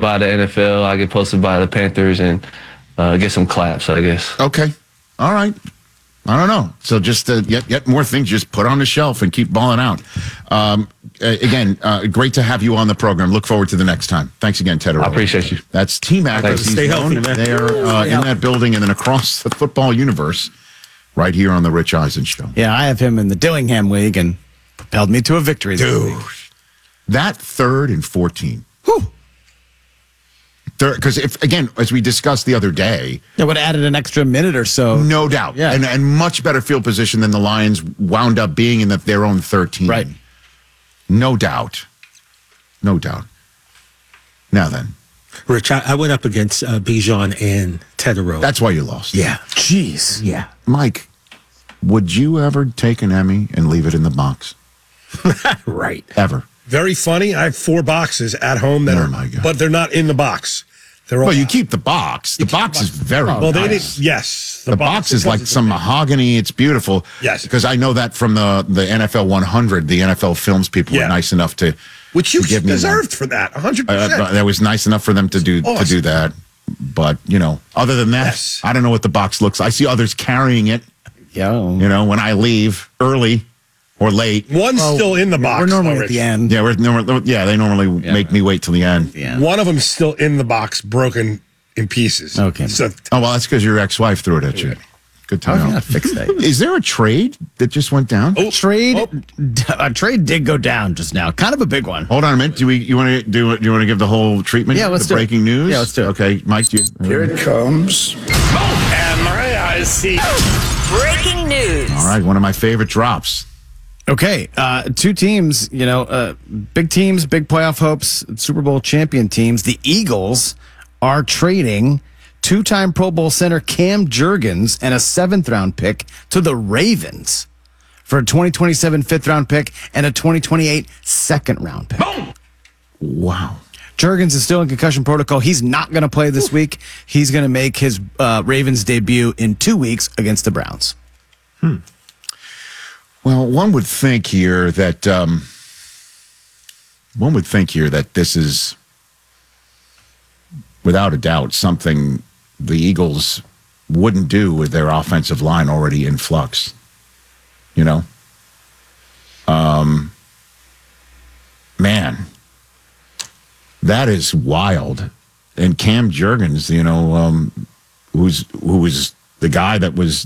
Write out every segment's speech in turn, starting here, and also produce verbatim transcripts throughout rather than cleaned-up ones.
by the N F L. I get posted by the Panthers and uh, get some claps, I guess. Okay. All right. I don't know. So just uh, yet yet more things just put on the shelf and keep balling out. Um, again, uh, great to have you on the program. Look forward to the next time. Thanks again, Ted. I appreciate you. That's T-Mac. Stay healthy, man. They are uh, in that building and then across the football universe right here on the Rich Eisen Show. Yeah, I have him in the Dillingham League and propelled me to a victory. Dude, that third and fourteen. Whew. Because, if again, as we discussed the other day, It would have added an extra minute or so. no doubt, Yeah. and, and much better field position than the Lions wound up being in the, their own thirteen. Right. No doubt. No doubt. Now then, Rich, I, I went up against uh, Bijan and Teterow. that's why you lost. Yeah. Jeez. Yeah. Mike, would you ever take an Emmy and leave it in the box? Right. Ever? Very funny. I have four boxes at home that Oh, are, my God. but they're not in the box. They're all. Well, you keep the box. The box is very well, they nice. didn't. Yes, The, box, is like because some mahogany. It's beautiful. Yes. Because I know that from the, the N F L one hundred, the N F L films people Yeah. were nice enough to which you to give me deserved for that. one hundred one. percent. Uh, that was nice enough for them to do to Awesome. do that. But, you know, other than that, Yes. I don't know what the box looks like. I see others carrying it, Yo. you know, when I leave early or late. One's still in the box. We're normally though, at the Rich. end. Yeah, we're, normally, yeah, they normally Yeah. make me wait till the end. Yeah. One of them's still in the box, broken in pieces. Okay. So Oh, well, that's because your ex-wife threw it at you. Good to How know. can I fix that? Is there a trade that just went down? Oh, Trade, oh. d- a trade did go down just now. Kind of a big one. Hold on a minute. Do we? You want to do? Do you want to give the whole treatment? Yeah, let's the do it. breaking news. Yeah, let's do it. Okay, Mike. Do you, Here it comes. And my eyes see. Breaking news. all right, one of my favorite drops. Okay, uh, two teams, you know, uh, big teams, big playoff hopes, Super Bowl champion teams. The Eagles are trading two-time Pro Bowl center Cam Jurgens and a seventh-round pick to the Ravens for a twenty twenty-seven fifth-round pick and a twenty twenty-eight second-round pick. Wow. Jurgens is still in concussion protocol. He's not going to play this week. He's going to make his uh, Ravens debut in two weeks against the Browns. Well, one would think here that um, one would think here that this is, without a doubt, something the Eagles wouldn't do with their offensive line already in flux. You know, um, man, that is wild. And Cam Jurgens, you know, um, who's who was the guy that was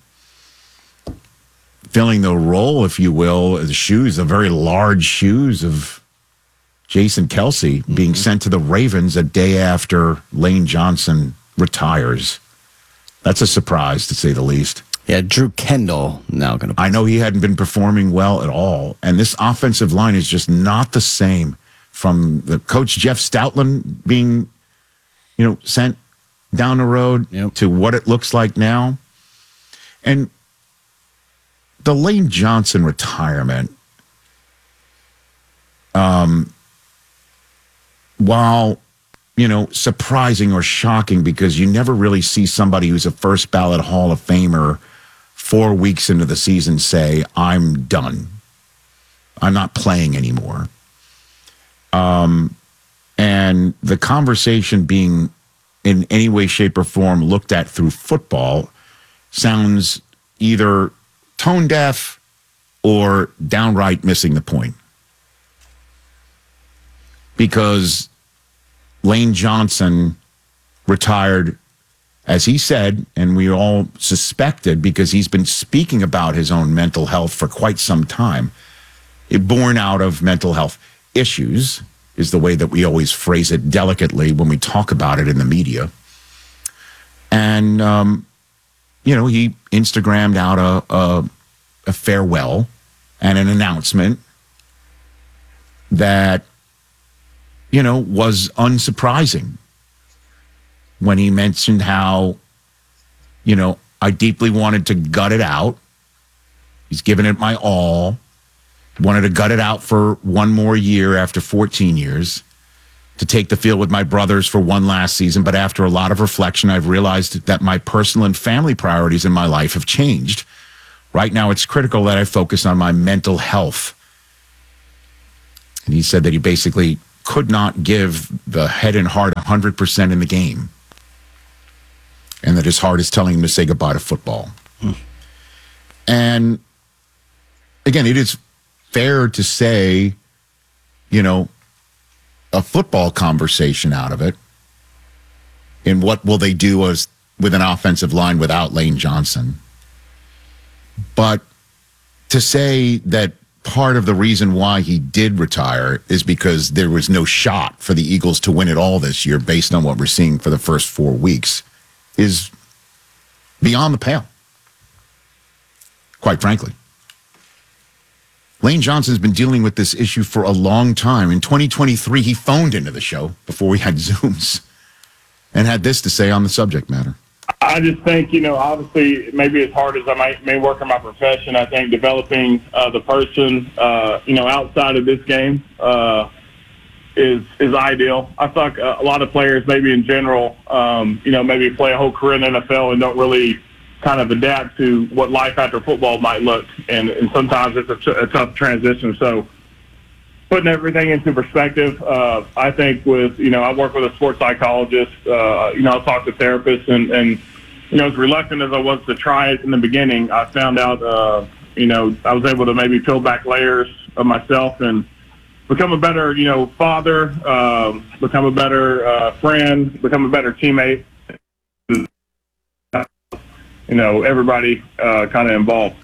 filling the role, if you will, the shoes, the very large shoes of Jason Kelsey, mm-hmm. being sent to the Ravens a day after Lane Johnson retires. That's a surprise, to say the least. Yeah, Drew Kendall now going to I know he hadn't been performing well at all, and this offensive line is just not the same from the coach Jeff Stoutland being, you know, sent down the road Yep. to what it looks like now. And the Lane Johnson retirement, um, while, you know, surprising or shocking, because you never really see somebody who's a first ballot Hall of Famer four weeks into the season say, I'm done. I'm not playing anymore. Um, and the conversation being in any way, shape, or form looked at through football sounds either tone deaf or downright missing the point. Because Lane Johnson retired, as he said, and we all suspected, because he's been speaking about his own mental health for quite some time, it born out of mental health issues, is the way that we always phrase it delicately when we talk about it in the media. And, um, you know, he Instagrammed out a, a, a farewell and an announcement that, you know, was unsurprising when he mentioned how, you know, I deeply wanted to gut it out. He's given it my all. Wanted to gut it out for one more year after fourteen years, to take the field with my brothers for one last season. But after a lot of reflection, I've realized that my personal and family priorities in my life have changed. Right now, it's critical that I focus on my mental health. And he said that he basically could not give the head and heart hundred percent in the game, and that his heart is telling him to say goodbye to football. Hmm. And again, it is fair to say, you know, a football conversation out of it. And what will they do as with an offensive line without Lane Johnson? But to say that part of the reason why he did retire is because there was no shot for the Eagles to win it all this year based on what we're seeing for the first four weeks is beyond the pale, quite frankly. Lane Johnson's been dealing with this issue for a long time. In twenty twenty-three, he phoned into the show before we had Zooms and had this to say on the subject matter. I just think, you know, obviously, maybe as hard as I might may work in my profession, I think developing uh, the person, uh, you know, outside of this game uh, is is ideal. I thought a lot of players, maybe in general, um, you know, maybe play a whole career in the N F L and don't really kind of adapt to what life after football might look, and, and sometimes it's a, t- a tough transition. So putting everything into perspective, uh, I think with, you know, I work with a sports psychologist, uh, you know, I talk to therapists, and, and, you know, as reluctant as I was to try it in the beginning, I found out, uh, you know, I was able to maybe peel back layers of myself and become a better, you know, father, uh, become a better uh, friend, become a better teammate. You know, everybody uh, kind of involved.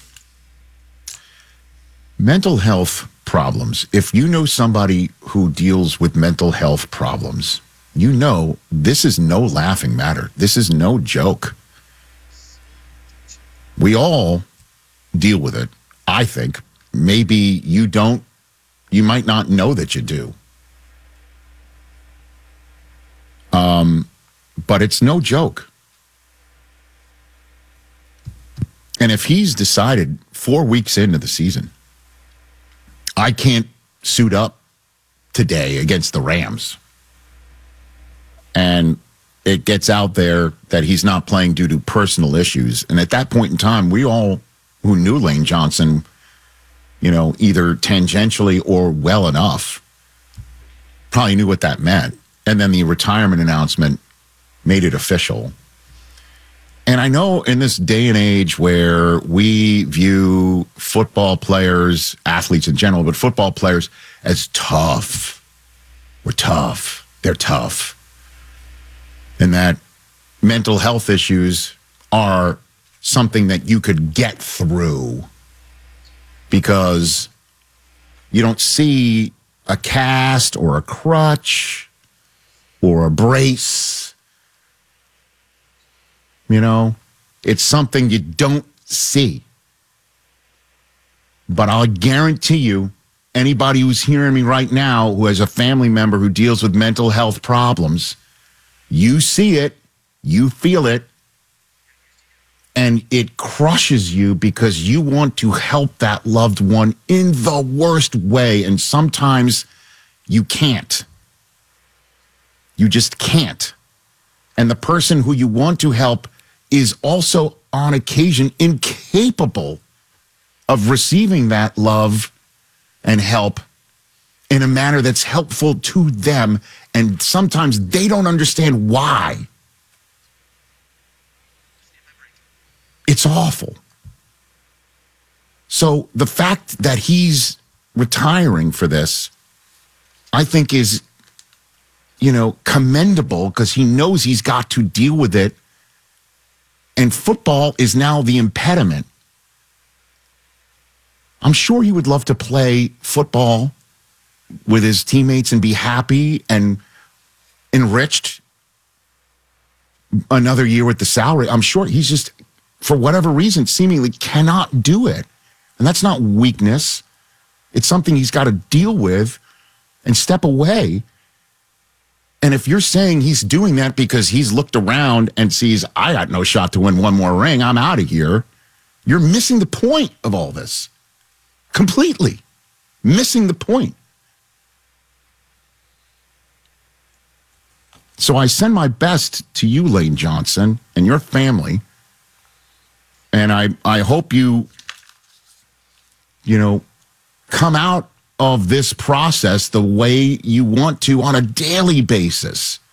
Mental health problems. If you know somebody who deals with mental health problems, you know this is no laughing matter. This is no joke. We all deal with it, I think. Maybe you don't, you might not know that you do. Um, but it's no joke. And if he's decided four weeks into the season, I can't suit up today against the Rams, and it gets out there that he's not playing due to personal issues. And at that point in time, we all who knew Lane Johnson, you know, either tangentially or well enough, probably knew what that meant. And then the retirement announcement made it official. And I know in this day and age where we view football players, athletes in general, but football players as tough. We're tough. They're tough. And that mental health issues are something that you could get through because you don't see a cast or a crutch or a brace. You know, it's something you don't see. But I'll guarantee you, anybody who's hearing me right now who has a family member who deals with mental health problems, you see it, you feel it, and it crushes you because you want to help that loved one in the worst way, and sometimes you can't. You just can't. And the person who you want to help is also on occasion incapable of receiving that love and help in a manner that's helpful to them. And sometimes they don't understand why. It's awful. So the fact that he's retiring for this, I think is, you know, commendable because he knows he's got to deal with it. And football is now the impediment. I'm sure he would love to play football with his teammates and be happy and enriched another year with the salary. I'm sure he's just, for whatever reason, seemingly cannot do it. And that's not weakness. It's something he's got to deal with and step away. And if you're saying he's doing that because he's looked around and sees, I got no shot to win one more ring, I'm out of here, you're missing the point of all this. Completely. Missing the point. So I send my best to you, Lane Johnson, and your family. And I, I hope you, you know, come out of this process the way you want to on a daily basis.